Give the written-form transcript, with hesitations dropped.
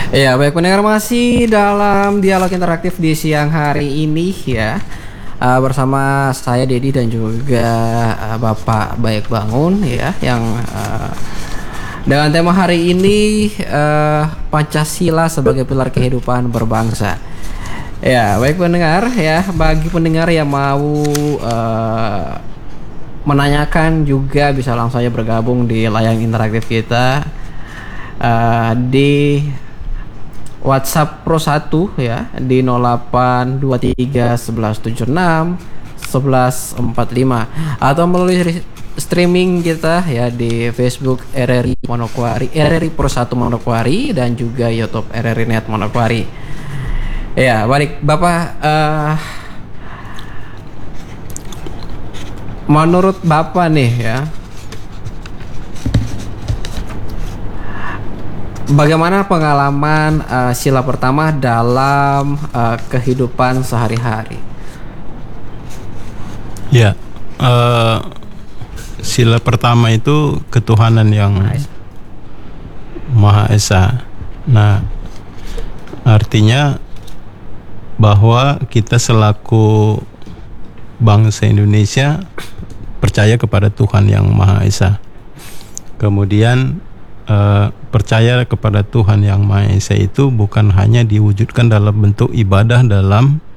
Ya, baik pendengar, masih dalam dialog interaktif di siang hari ini ya. Bersama saya Dedi dan juga Bapak Baik Bangun ya, yang dengan tema hari ini Pancasila sebagai pilar kehidupan berbangsa. Ya, baik pendengar ya, bagi pendengar yang mau menanyakan juga bisa langsung saja bergabung di layang interaktif kita di WhatsApp Pro 1 ya di 0823 1176 1145, atau melalui streaming kita ya di Facebook RRI Manokwari, RRI Pro 1 Manokwari, dan juga YouTube RRI Net Manokwari. Ya, balik Bapak, menurut Bapak nih ya, bagaimana pengalaman sila pertama dalam kehidupan sehari-hari? Ya, sila pertama itu ketuhanan yang Maha Esa. Nah, artinya bahwa kita selaku bangsa Indonesia percaya kepada Tuhan yang Maha Esa. Kemudian percaya kepada Tuhan yang Maha Esa itu bukan hanya diwujudkan dalam bentuk ibadah dalam